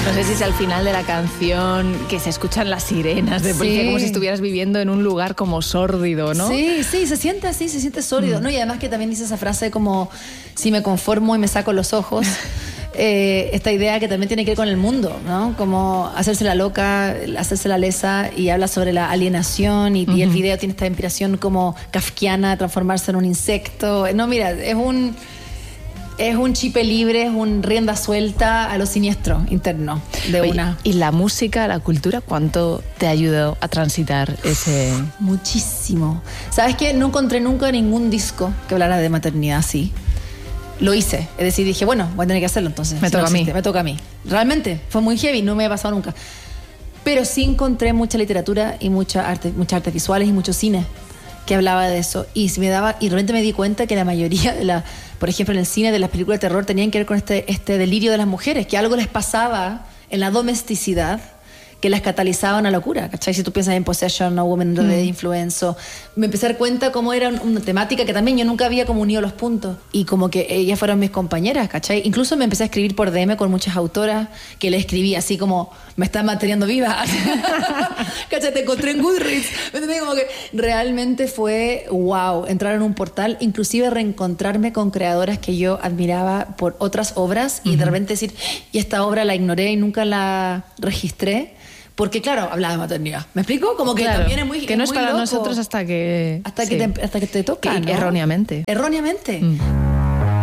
No sé si es al final de la canción que se escuchan las sirenas de policía, como si estuvieras viviendo en un lugar como sórdido, ¿no? Sí, se siente así, se siente sórdido, ¿no? Y además que también dice esa frase como, si me conformo y me saco los ojos, esta idea que también tiene que ver con el mundo, ¿no? Como hacerse la loca, hacerse la lesa, y habla sobre la alienación, y el video tiene esta inspiración como kafkiana, transformarse en un insecto. No, mira, es un chipe libre, es un rienda suelta a lo siniestro interno de una. ¿Y la música, la cultura, cuánto te ayudó a transitar ese...? Muchísimo. ¿Sabes qué? No encontré nunca ningún disco que hablara de maternidad así. Lo hice. Es decir, dije, bueno, voy a tener que hacerlo entonces. Me toca a mí. Realmente, fue muy heavy, no me ha pasado nunca. Pero sí encontré mucha literatura y muchas artes visuales y mucho cine que hablaba de eso, y realmente me di cuenta que la mayoría por ejemplo, en el cine, de las películas de terror tenían que ver con este delirio de las mujeres, que algo les pasaba en la domesticidad que las catalizaba a una locura, ¿cachai? Si tú piensas en Possession o Woman Under the Influence, me empecé a dar cuenta cómo era una temática que también yo nunca había como unido los puntos, y como que ellas fueron mis compañeras, ¿cachai? Incluso me empecé a escribir por DM con muchas autoras que le escribí así como, me están manteniendo viva. ¿Cachai? Te encontré en Goodreads. Como que realmente fue wow, entrar en un portal, inclusive reencontrarme con creadoras que yo admiraba por otras obras, y de repente decir, y esta obra la ignoré y nunca la registré, porque claro, hablaba de maternidad. ¿Me explico? Como que también es muy, que no es para loco. Nosotros hasta que te toca, ¿no? Erróneamente. Erróneamente.